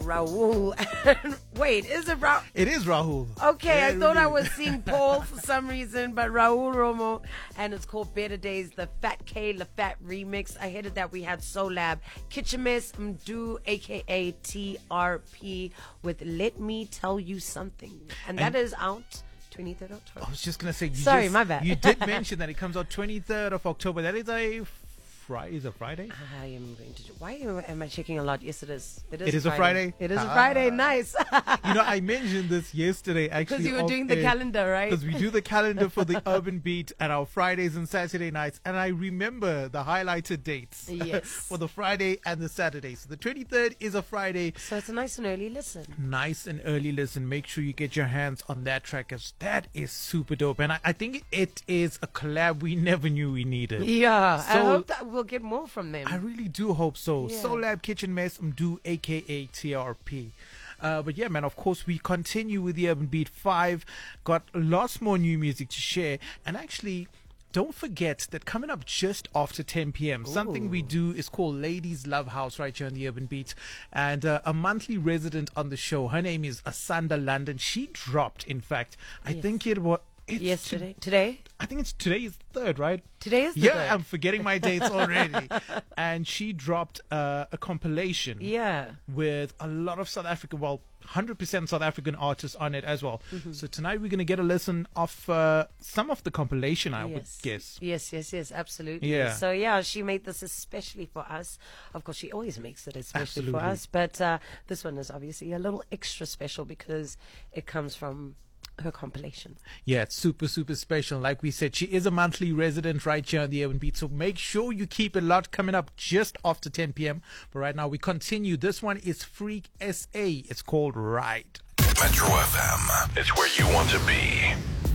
Rahul. Wait, is it Rahul? It is Rahul. Okay, Yeah, I thought really. I was seeing Paul for some reason, but Rahul Romo, and it's called Better Days, the Fat K La Fat remix. Ahead of that, we had Soul Lab, Kitchemis Mdu, aka TRP, with Let Me Tell You Something, and that is out 23rd October. I was just going to say, My bad. You did mention that it comes out 23rd of October. That is a Friday? I am going to. Why am I checking a lot? Yes, it is. It is a Friday? It is a Friday. Nice. I mentioned this yesterday, actually. Because you were doing the calendar, right? Because we do the calendar for the Urban Beat and our Fridays and Saturday nights. And I remember the highlighted dates. Yes. For the Friday and the Saturday. So the 23rd is a Friday. So it's a nice and early listen. Nice and early listen. Make sure you get your hands on that track, because that is super dope. And I think it is a collab we never knew we needed. Yeah. I So- hope that we'll get more from them. I really do hope so. Yeah. Soul Lab, Kitchen Mess, Mdu, aka TRP. But yeah, man, of course, we continue with the Urban Beat 5. Got lots more new music to share. And actually, don't forget that coming up just after 10 p.m., something we do is called Ladies Love House right here on the Urban Beat. And a monthly resident on the show, her name is Asanda London. She dropped, in fact, I think it was... Yesterday? Today? I think it's today is 3rd, right? Today is the Yeah, third. I'm forgetting my dates already. And she dropped a compilation Yeah. with a lot of South African, 100% South African artists on it as well. Mm-hmm. So tonight we're going to get a listen of some of the compilation, I would guess. Yes, absolutely. Yeah. So, yeah, she made this especially for us. Of course, she always makes it especially for Absolutely. us. But this one is obviously a little extra special because it comes from her compilation. Yeah, it's super, super special. Like we said, she is a monthly resident right here on the Urban Beat. So make sure you keep it locked, coming up just after 10 p.m. But right now we continue. This one is Freak SA. It's called Ride. Metro FM. It's where you want to be.